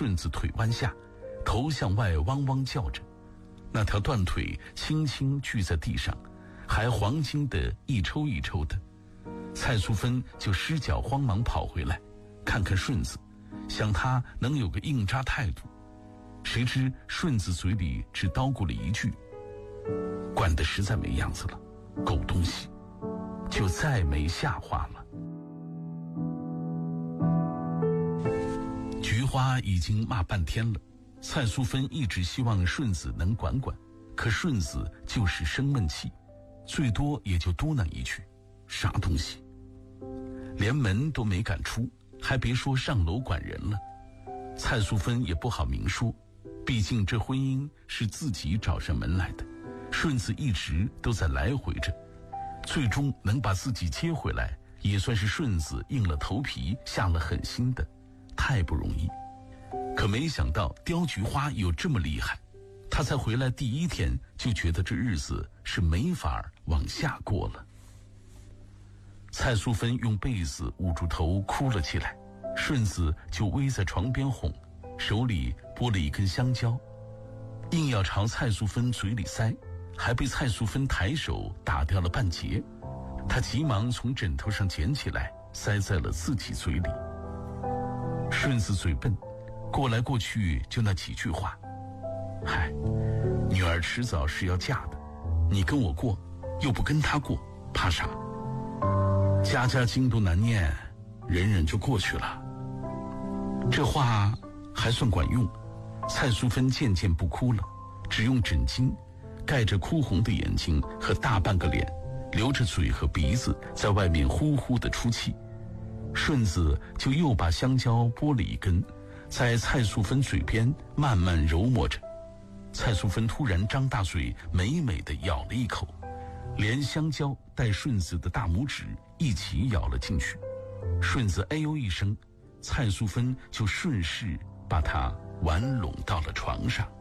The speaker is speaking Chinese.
顺子腿弯下，头向外汪汪叫着，那条断腿轻轻锯在地上，还黄金的一抽一抽的。蔡淑芬就失脚慌忙跑回来，看看顺子，想他能有个硬扎态度。谁知顺子嘴里只叨咕了一句：“惯得实在没样子了，狗东西。”就再没下话了。菊花已经骂半天了，蔡淑芬一直希望顺子能管管，可顺子就是生闷气，最多也就嘟囔一句：“啥东西。”连门都没敢出，还别说上楼管人了。蔡淑芬也不好明说，毕竟这婚姻是自己找上门来的，顺子一直都在来回着，最终能把自己接回来，也算是顺子硬了头皮下了狠心的，太不容易。可没想到雕菊花有这么厉害，他才回来第一天就觉得这日子是没法往下过了。蔡淑芬用被子捂住头哭了起来，顺子就偎在床边哄，手里剥了一根香蕉，硬要朝蔡淑芬嘴里塞，还被蔡淑芬抬手打掉了半截。他急忙从枕头上捡起来，塞在了自己嘴里。顺子嘴笨，过来过去就那几句话：“嗨，女儿迟早是要嫁的，你跟我过，又不跟她过，怕啥？家家经都难念，忍忍就过去了。”这话还算管用，蔡淑芬渐渐不哭了，只用枕巾盖着哭红的眼睛和大半个脸，留着嘴和鼻子在外面呼呼地出气。顺子就又把香蕉剥了一根，在蔡淑芬嘴边慢慢揉摸着。蔡淑芬突然张大嘴，美美地咬了一口，连香蕉带顺子的大拇指一起咬了进去。顺子哎呦一声，蔡淑芬就顺势把她玩拢到了床上。